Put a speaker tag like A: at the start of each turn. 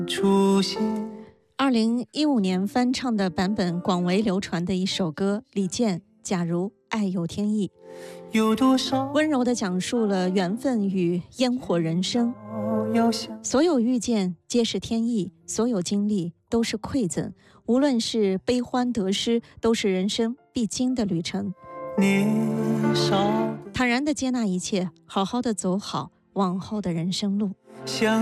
A: 出现。
B: 2015年翻唱的版本广为流传的一首歌，李健《假如爱有天意》，
A: 有多少
B: 温柔地讲述了缘分与烟火人生。所有遇见皆是天意，所有经历都是馈赠，无论是悲欢得失，都是人生必经的旅程。坦然地接纳一切，好好的走好往后的人生路。